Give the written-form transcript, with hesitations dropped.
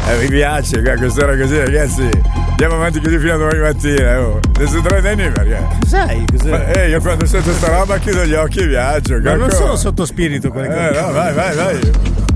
Mi piace, quest'ora così, ragazzi. Andiamo avanti così fino a domani mattina. Adesso 3 anni perché. Cos'è? Io quando sento sta roba chiudo gli occhi e viaggio. Ma non sono sotto spirito quelle cose. No, vai.